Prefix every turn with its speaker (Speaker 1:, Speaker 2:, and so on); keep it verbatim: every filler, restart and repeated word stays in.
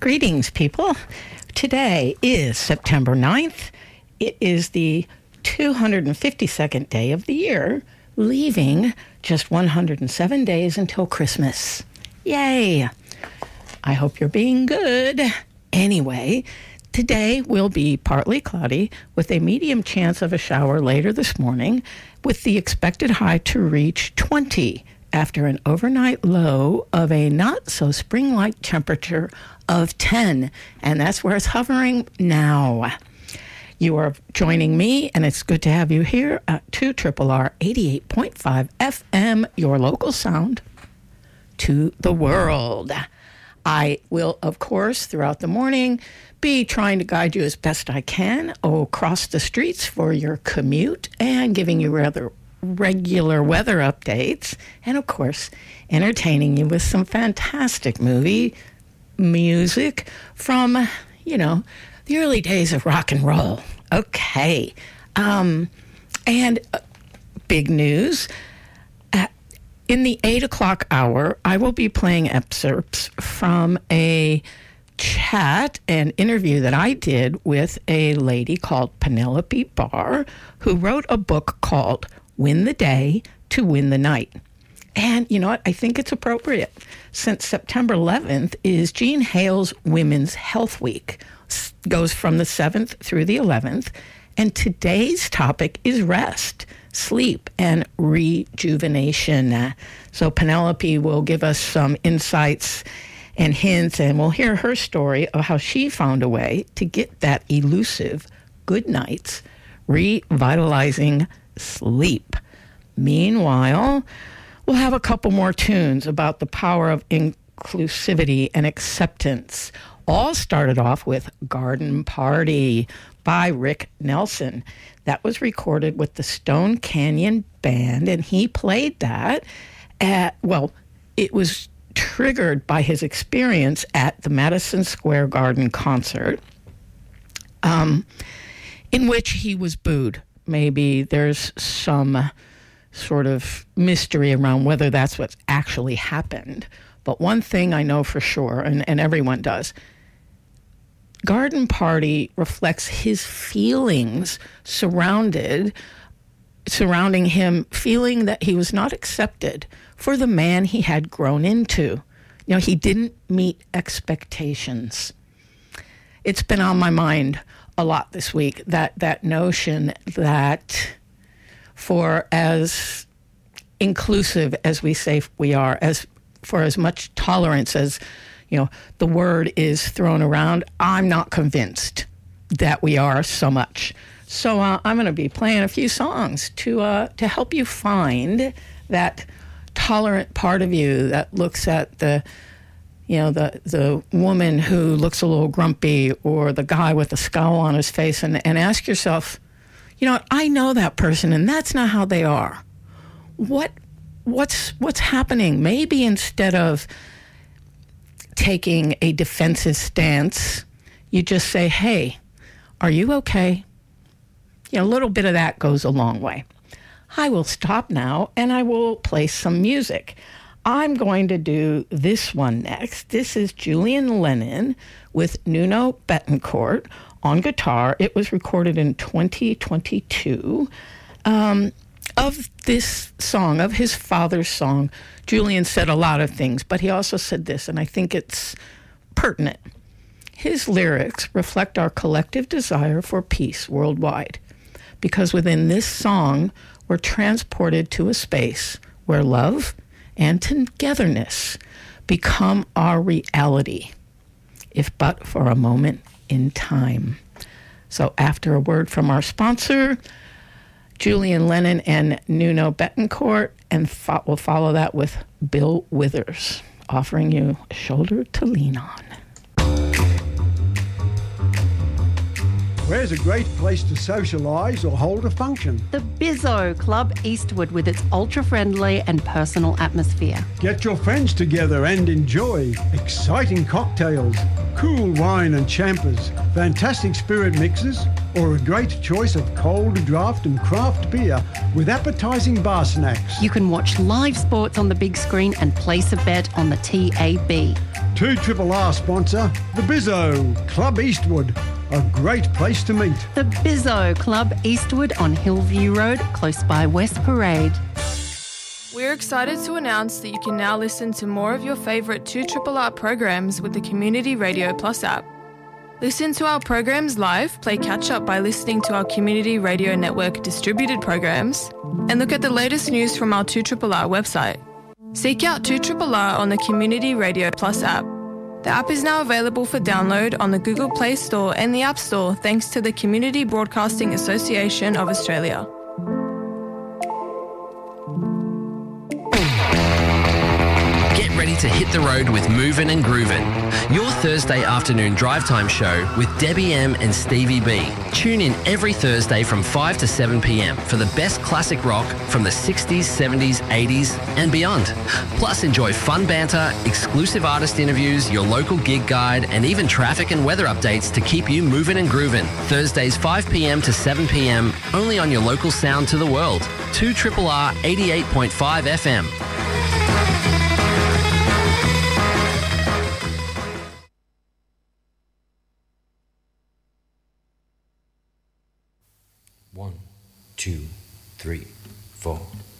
Speaker 1: Greetings, people. Today is September ninth. It is the two hundred fifty-second day of the year, leaving just one hundred seven days until Christmas. Yay! I hope you're being good. Anyway, today will be partly cloudy with a medium chance of a shower later this morning, with the expected high to reach twenty after an overnight low of a not-so-spring-like temperature of ten. And that's where it's hovering now. You are joining me, and it's good to have you here at two R R R eighty-eight point five F M, your local sound to the world. I will, of course, throughout the morning, be trying to guide you as best I can across the streets for your commute and giving you rather regular weather updates, and of course entertaining you with some fantastic movie music from, you know, the early days of rock and roll. Okay. Um, and uh, big news. Uh, in the eight o'clock hour, I will be playing excerpts from a chat and interview that I did with a lady called Penelope Barr, who wrote a book called Win the Day to Win the Night. And you know what? I think it's appropriate, since September eleventh is Jean Hale's Women's Health Week. S- goes from the seventh through the eleventh. And today's topic is rest, sleep, and rejuvenation. So Penelope will give us some insights and hints, and we'll hear her story of how she found a way to get that elusive good night's revitalizing sleep. Meanwhile, we'll have a couple more tunes about the power of inclusivity and acceptance. All started off with Garden Party by Rick Nelson. That was recorded with the Stone Canyon Band, and he played that at, well, it was triggered by his experience at the Madison Square Garden concert, um, in which he was booed. Maybe there's some sort of mystery around whether that's what's actually happened. But one thing I know for sure, and, and everyone does, Garden Party reflects his feelings surrounded, surrounding him, feeling that he was not accepted for the man he had grown into. You know, he didn't meet expectations. It's been on my mind a lot this week, that that notion that for as inclusive as we say we are, as for as much tolerance as, you know, the word is thrown around, I'm not convinced that we are so much. So uh, I'm going to be playing a few songs to uh, to help you find that tolerant part of you that looks at the, you know, the the woman who looks a little grumpy, or the guy with a scowl on his face, and, and ask yourself, you know, I know that person, and that's not how they are. What what's what's happening? Maybe instead of taking a defensive stance, you just say, hey, are you okay? You know, a little bit of that goes a long way. I will stop now, and I will play some music. I'm going to do this one next. This is Julian Lennon with Nuno Bettencourt on guitar. It was recorded in twenty twenty-two. Um, of this song, of his father's song, Julian said a lot of things, but he also said this, and I think it's pertinent. His lyrics reflect our collective desire for peace worldwide, because within this song, we're transported to a space where love and togetherness become our reality, if but for a moment in time. So after a word from our sponsor, Julian Lennon and Nuno Bettencourt, and fo- we'll follow that with Bill Withers, offering you a shoulder to lean on.
Speaker 2: Where's a great place to socialise or hold a function?
Speaker 3: The Bizzo Club Eastwood with its ultra-friendly and personal atmosphere.
Speaker 2: Get your friends together and enjoy exciting cocktails, cool wine and champers, fantastic spirit mixes, or a great choice of cold draft and craft beer with appetising bar snacks.
Speaker 3: You can watch live sports on the big screen and place a bet on the T A B.
Speaker 2: two R R sponsor, the Bizzo Club Eastwood. A great place to meet.
Speaker 3: The Bizzo Club Eastwood on Hillview Road, close by West Parade.
Speaker 4: We're excited to announce that you can now listen to more of your favourite two R R R programs with the Community Radio Plus app. Listen to our programs live, play catch-up by listening to our Community Radio Network distributed programs, and look at the latest news from our two R R R website. Seek out two R R R on the Community Radio Plus app. The app is now available for download on the Google Play Store and the App Store thanks to the Community Broadcasting Association of Australia.
Speaker 5: Get ready to hit the road with Movin' and Groovin', your Thursday afternoon drive time show with Debbie M and Stevie B. Tune in every Thursday from five to seven p.m. for the best classic rock from the sixties, seventies, eighties and beyond. Plus enjoy fun banter, exclusive artist interviews, your local gig guide and even traffic and weather updates to keep you moving and grooving. Thursdays five p.m. to seven p.m. only on your local sound to the world. two R R R eighty-eight point five F M.
Speaker 6: One, two, three, four.